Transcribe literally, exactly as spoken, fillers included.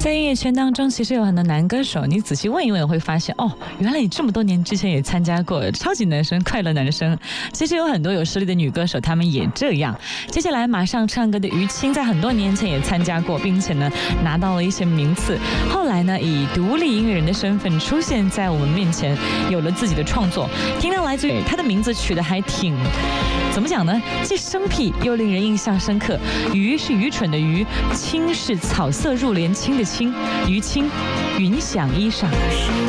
在音乐圈当中，其实有很多男歌手，你仔细问一问，会发现哦，原来你这么多年之前也参加过超级男声、快乐男声。其实有很多有实力的女歌手，她们也这样。接下来马上唱歌的于青，在很多年前也参加过，并且呢拿到了一些名次。后来呢，以独立音乐人的身份出现在我们面前，有了自己的创作。听到来自于她的名字取得还挺，怎么讲呢？既生僻又令人印象深刻。于是愚蠢的愚，青是草色入帘青的青，于青，云想衣裳。